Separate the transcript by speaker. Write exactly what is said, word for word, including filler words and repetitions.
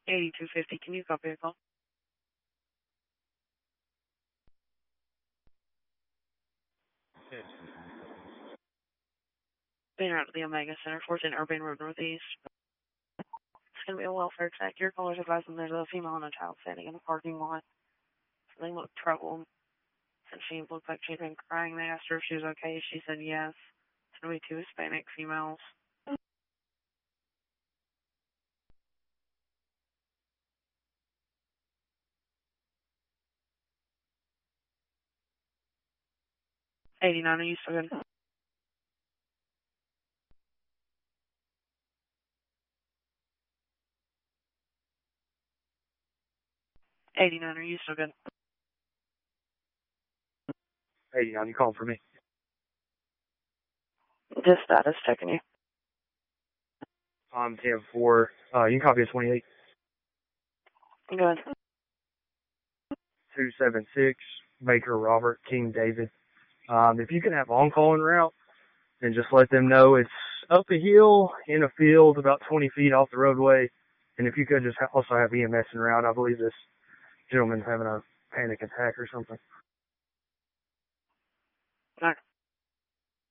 Speaker 1: eighty-two fifty, can you copy a call? Being out at the Omega Center, fourteen Urbane Road Northeast. It's going to be a welfare check. Your caller's advising there's a female and a child standing in the parking lot. They look troubled. And she looked like she'd been crying. They asked her if she was okay. She said yes. It's going to be two Hispanic females. eighty-nine, are you still good? eighty-nine, are you still good?
Speaker 2: eighty-nine, you calling for me?
Speaker 1: This status checking you.
Speaker 2: I'm ten four. Uh, you can copy a twenty-eight.
Speaker 1: Good.
Speaker 2: two seven six, Baker Robert, King David. Um, if you can have on-call en route, then just let them know it's up a hill in a field about twenty feet off the roadway. And if you could just ha- also have E M S en route, I believe this gentleman's having a panic attack or something.
Speaker 1: All right.